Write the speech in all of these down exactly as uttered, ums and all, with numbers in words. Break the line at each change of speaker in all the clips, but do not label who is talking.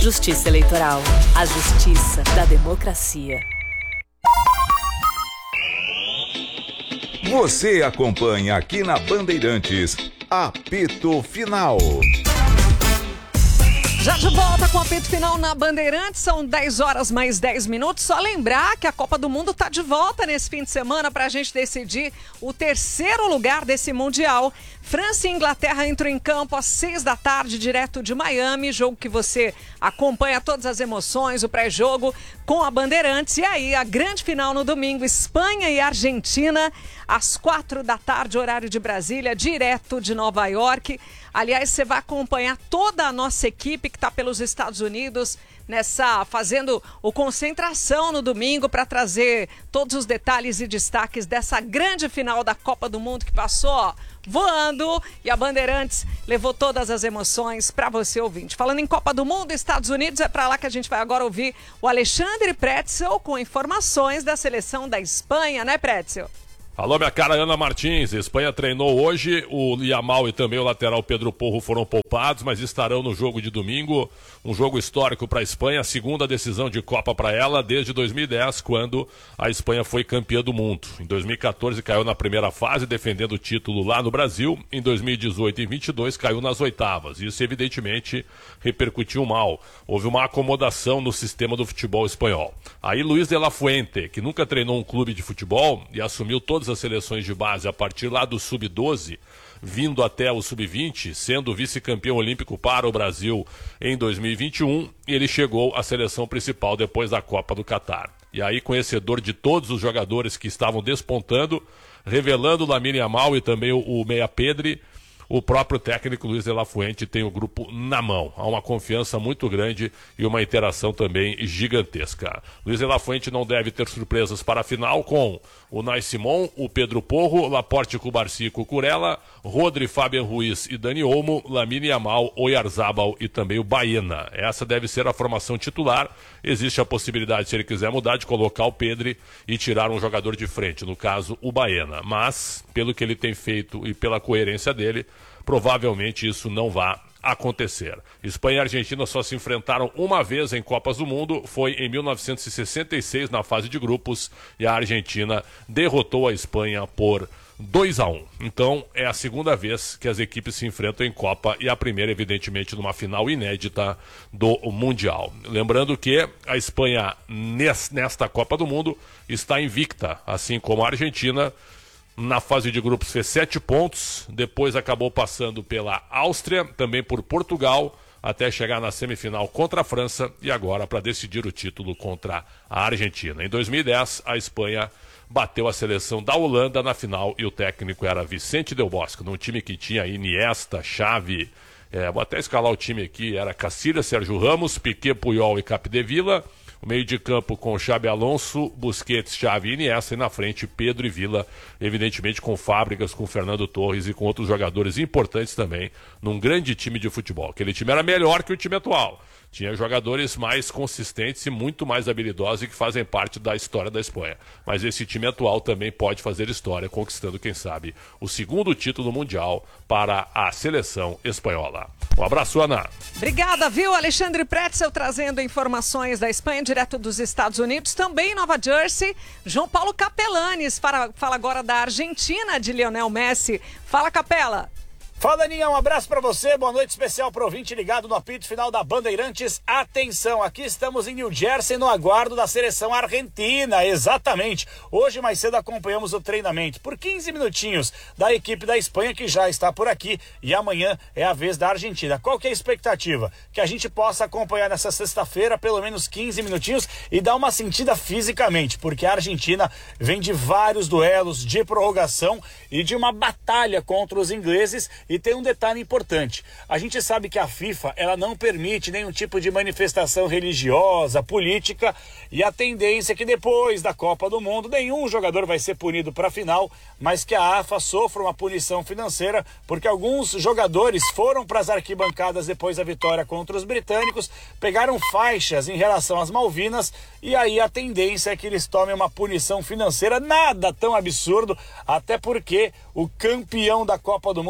Justiça Eleitoral, a justiça da democracia.
Você acompanha aqui na Bandeirantes, Apito Final.
Já de volta com o apito final na Bandeirantes, são dez horas mais dez minutos. Só lembrar que a Copa do Mundo está de volta nesse fim de semana para a gente decidir o terceiro lugar desse Mundial. França e Inglaterra entram em campo às seis da tarde, direto de Miami. Jogo que você acompanha todas as emoções, o pré-jogo com a Bandeirantes. E aí, a grande final no domingo, Espanha e Argentina, às quatro da tarde, horário de Brasília, direto de Nova York. Aliás, você vai acompanhar toda a nossa equipe que está pelos Estados Unidos nessa fazendo o concentração no domingo para trazer todos os detalhes e destaques dessa grande final da Copa do Mundo que passou, ó, voando, e a Bandeirantes levou todas as emoções para você, ouvinte. Falando em Copa do Mundo, Estados Unidos, é para lá que a gente vai agora ouvir o Alexandre Pretzel com informações da seleção da Espanha, né, Pretzel?
Alô, minha cara Ana Martins. Espanha treinou hoje, o Yamal e também o lateral Pedro Porro foram poupados, mas estarão no jogo de domingo, um jogo histórico para a Espanha, a segunda decisão de Copa para ela desde dois mil e dez, quando a Espanha foi campeã do mundo. Em dois mil e quatorze caiu na primeira fase, defendendo o título lá no Brasil. Em dois mil e dezoito e vinte e dois caiu nas oitavas. Isso evidentemente repercutiu mal. Houve uma acomodação no sistema do futebol espanhol. Aí Luis de la Fuente, que nunca treinou um clube de futebol e assumiu todas as seleções de base a partir lá do sub doze, vindo até o sub vinte, sendo vice-campeão olímpico para o Brasil em dois mil e vinte e um, e ele chegou à seleção principal depois da Copa do Catar. E aí, conhecedor de todos os jogadores que estavam despontando, revelando Lamine Yamal e também o, o Meia Pedri, o próprio técnico Luis de la Fuente tem o grupo na mão. Há uma confiança muito grande e uma interação também gigantesca. Luis de la Fuente não deve ter surpresas para a final com o Nai Simon, o Pedro Porro, Laporte, Cubarci e Cucurella, Rodri, Fabian Ruiz e Dani Olmo, Lamine Yamal, Oyarzabal e também o Baena. Essa deve ser a formação titular. Existe a possibilidade, se ele quiser mudar, de colocar o Pedri e tirar um jogador de frente, no caso o Baena. Mas, pelo que ele tem feito e pela coerência dele, provavelmente isso não vai acontecer. Espanha e Argentina só se enfrentaram uma vez em Copas do Mundo, foi em mil novecentos e sessenta e seis na fase de grupos, e a Argentina derrotou a Espanha por dois a um. Então é a segunda vez que as equipes se enfrentam em Copa e a primeira, evidentemente, numa final inédita do Mundial. Lembrando que a Espanha, nesta Copa do Mundo, está invicta, assim como a Argentina. Na fase de grupos fez sete pontos, depois acabou passando pela Áustria, também por Portugal, até chegar na semifinal contra a França e agora para decidir o título contra a Argentina. Em dois mil e dez, a Espanha bateu a seleção da Holanda na final e o técnico era Vicente Del Bosque, num time que tinha Iniesta, Xavi, é, vou até escalar o time aqui, era Cacilhas, Sérgio Ramos, Piquet, Puyol e Capdevila. O meio de campo com Xabi Alonso, Busquets, Xavi e Iniesta, e na frente Pedro e Villa, evidentemente com Fábricas, com Fernando Torres e com outros jogadores importantes também, num grande time de futebol. Aquele time era melhor que o time atual. Tinha jogadores mais consistentes e muito mais habilidosos e que fazem parte da história da Espanha. Mas esse time atual também pode fazer história, conquistando, quem sabe, o segundo título mundial para a seleção espanhola. Um abraço, Ana.
Obrigada, viu? Alexandre Pretzel trazendo informações da Espanha, direto dos Estados Unidos. Também em Nova Jersey, João Paulo Capelanes fala, fala agora da Argentina, de Lionel Messi. Fala, Capela.
Fala, Aninha, um abraço pra você, boa noite especial pro ouvinte ligado no apito final da Bandeirantes. Atenção, aqui estamos em New Jersey no aguardo da seleção argentina, exatamente. Hoje mais cedo acompanhamos o treinamento por quinze minutinhos da equipe da Espanha que já está por aqui e amanhã é a vez da Argentina. Qual que é a expectativa? Que a gente possa acompanhar nessa sexta-feira pelo menos quinze minutinhos e dar uma sentida fisicamente, porque a Argentina vem de vários duelos, de prorrogação e de uma batalha contra os ingleses. E tem um detalhe importante, a gente sabe que a FIFA ela não permite nenhum tipo de manifestação religiosa, política, e a tendência é que depois da Copa do Mundo nenhum jogador vai ser punido para a final, mas que a AFA sofra uma punição financeira, porque alguns jogadores foram para as arquibancadas depois da vitória contra os britânicos, pegaram faixas em relação às Malvinas, e aí a tendência é que eles tomem uma punição financeira, nada tão absurdo, até porque o campeão da Copa do Mundo vai garantir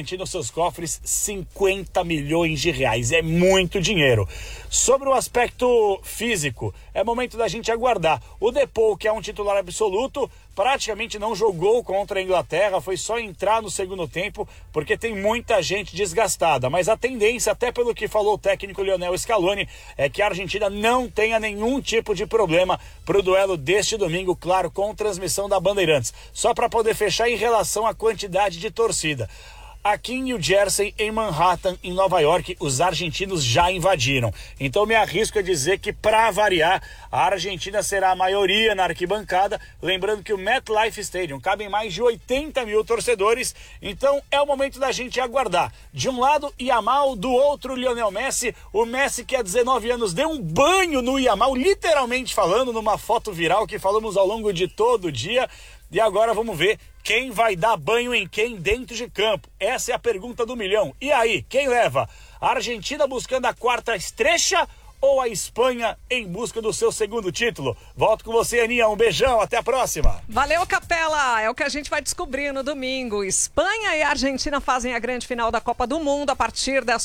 garantir nos seus cofres cinquenta milhões de reais. É muito dinheiro. Sobre o aspecto físico, é momento da gente aguardar. O Depou, que é um titular absoluto, praticamente não jogou contra a Inglaterra, foi só entrar no segundo tempo, porque tem muita gente desgastada. Mas a tendência, até pelo que falou o técnico Lionel Scaloni, é que a Argentina não tenha nenhum tipo de problema para o duelo deste domingo, claro, com transmissão da Bandeirantes. Só para poder fechar em relação à quantidade de torcida. Aqui em New Jersey, em Manhattan, em Nova York, os argentinos já invadiram. Então me arrisco a dizer que, para variar, a Argentina será a maioria na arquibancada. Lembrando que o MetLife Stadium cabe mais de oitenta mil torcedores. Então é o momento da gente aguardar. De um lado, Yamal, do outro, Lionel Messi. O Messi, que há dezenove anos deu um banho no Yamal, literalmente falando, numa foto viral que falamos ao longo de todo o dia. E agora vamos ver quem vai dar banho em quem dentro de campo. Essa é a pergunta do milhão. E aí, quem leva? A Argentina buscando a quarta estrecha ou a Espanha em busca do seu segundo título? Volto com você, Aninha. Um beijão, até a próxima.
Valeu, Capela. É o que a gente vai descobrir no domingo. Espanha e Argentina fazem a grande final da Copa do Mundo a partir das